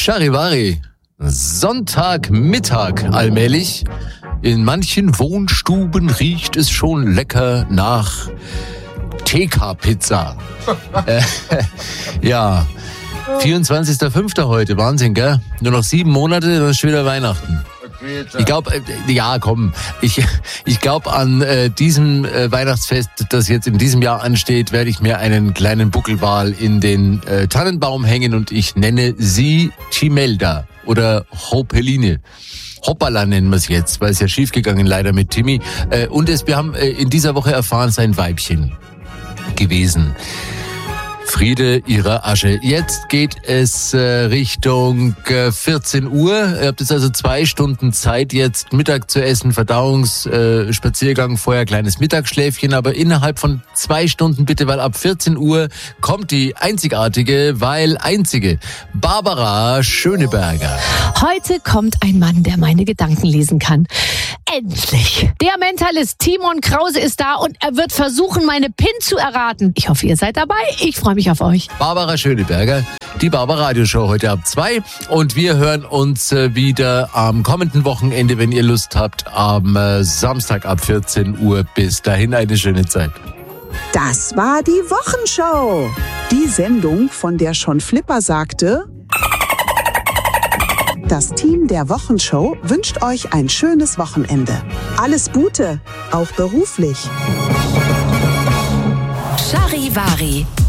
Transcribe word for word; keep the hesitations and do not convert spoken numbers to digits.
Charivari. Sonntagmittag allmählich. In manchen Wohnstuben riecht es schon lecker nach T K-Pizza. äh, ja, vierundzwanzigster fünfter heute. Wahnsinn, gell? Nur noch sieben Monate, dann ist schon wieder Weihnachten. Ich glaube, äh, ja, komm, ich ich glaube an äh, diesem äh, Weihnachtsfest, das jetzt in diesem Jahr ansteht, werde ich mir einen kleinen Buckelwal in den äh, Tannenbaum hängen und ich nenne sie Chimelda oder Hopeline. Hoppala nennen wir es jetzt, weil es ja schiefgegangen leider mit Timmy. Äh, und es, wir haben äh, in dieser Woche erfahren, sein Weibchen gewesen. Friede ihrer Asche. Jetzt geht es äh, Richtung äh, vierzehn Uhr. Ihr habt jetzt also zwei Stunden Zeit, jetzt Mittag zu essen, Verdauungsspaziergang, äh, vorher kleines Mittagsschläfchen, aber innerhalb von zwei Stunden bitte, weil ab vierzehn Uhr kommt die einzigartige, weil einzige Barbara Schöneberger. Heute kommt ein Mann, der meine Gedanken lesen kann. Endlich! Der Mentalist Timon Krause ist da und er wird versuchen, meine P I N zu erraten. Ich hoffe, ihr seid dabei. Ich freue mich auf euch. Barbara Schöneberger, die Barbara Radioshow heute ab zwei. Und wir hören uns äh, wieder am kommenden Wochenende, wenn ihr Lust habt, am äh, Samstag ab vierzehn Uhr. Bis dahin eine schöne Zeit. Das war die Wochenshow. Die Sendung, von der schon Flipper sagte: Das Team der Wochenshow wünscht euch ein schönes Wochenende. Alles Gute, auch beruflich. Charivari.